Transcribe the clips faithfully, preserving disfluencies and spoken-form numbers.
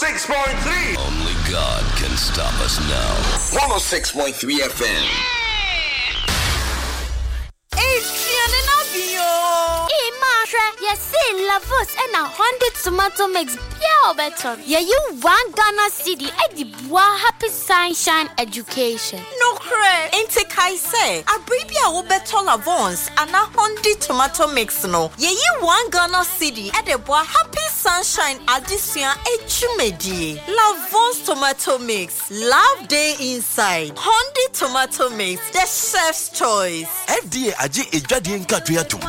six point three. Only God can stop us now. one oh six point three F M. Yes, see, Lavos and a hundred tomato mix. Yeah, better. Yeah, you one Ghana city at the Bois Happy Sunshine Education. No cre. Ain't I say? A baby I will better Lavons and a hundred tomato mix. No, yeah, you one Ghana city at the Bois Happy Sunshine Addition Echumedi. Lavons tomato mix. Love day inside. Hundred tomato mix. The chef's choice. F D A aje ejwade nka toyato.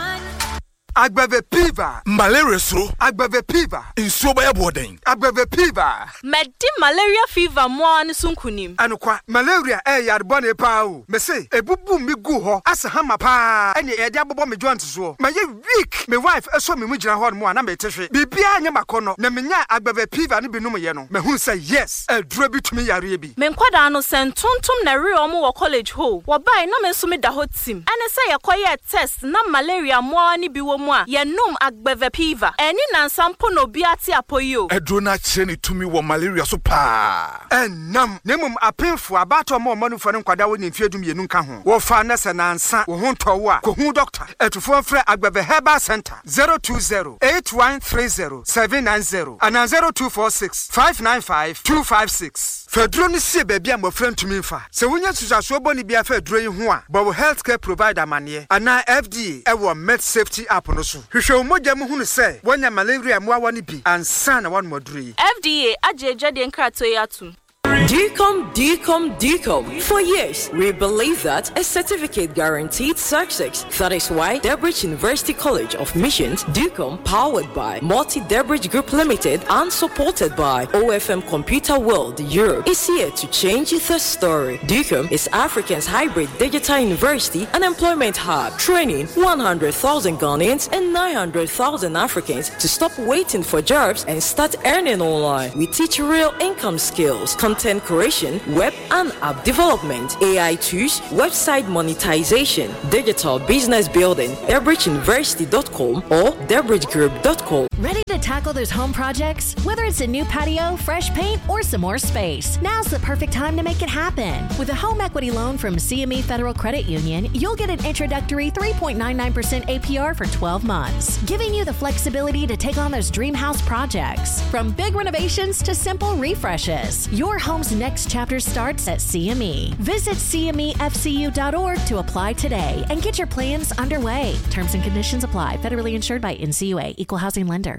Agbave Piva, Malaria so, Agbave Piva, in Sobaya Boarding, Agbave Piva, Medi malaria fever more and sunkunim. Anukwa, malaria eh yarbone pao. Me say, e bubu mi gu ho, asa hama pa, ene e dia bobo me joint so. Ma ye week, me wife eso me mugina ho mo na me tehwe. Bibia anya makono, na menya Agbave Piva ne binum ye no. Me hu say yes, e duro bi tumi yare bi. Me nkwada no sentontom na re omo wo college ho. Wo bai na me so me da ho tim. Ene say yakoye test na malaria mo ani bi wo ye num Agbave Piva. Eni nan sampo no biati apoyo. Edro na kire ni tumi wo malaria so pa. Enam nemum apemfo abato mo manufo ne nkwada wo ne mfiedum ye nunka ho. Wo fa na se nansa wo ho ntowo a ko hu doctor. Etufo mfre Agbave Herbal Center zero two zero eight one three zero seven nine zero and zero two four six five nine five two five six. Fedro ni se bebia mo frem tumi mfa. Se wonya susaso boni bia fedro yi ho a, bo healthcare provider mane ana F D A e wo med safety app no so. Hwehwe umogya mu hunu se wonya malaria mo awani bi ansa na wan moduri. F D A ajeje de nkrato yatu. DCOM, DCOM, DCOM. For years, we believe that a certificate guaranteed success. That is why Debridge University College of Missions, DCOM, powered by Multi Debridge Group Limited and supported by O F M Computer World Europe, is here to change the story. DCOM is Africa's hybrid digital university and employment hub, training one hundred thousand Ghanaians and nine hundred thousand Africans to stop waiting for jobs and start earning online. We teach real income skills, content creation, web and app development, A I tools, website monetization, digital business building. Debridge University dot com or Debridge Group dot com. Ready to tackle those home projects? Whether it's a new patio, fresh paint, or some more space, now's the perfect time to make it happen. With a home equity loan from C M E Federal Credit Union, you'll get an introductory three point nine nine percent A P R for twelve months, giving you the flexibility to take on those dream house projects. From big renovations to simple refreshes, your home's next chapter starts at C M E. Visit C M E F C U dot org to apply today and get your plans underway. Terms and conditions apply. Federally insured by N C U A. Equal housing lender.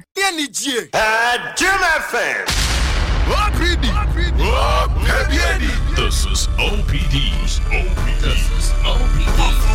At Jim F M. This is O P D. This is O P D. This is O P D.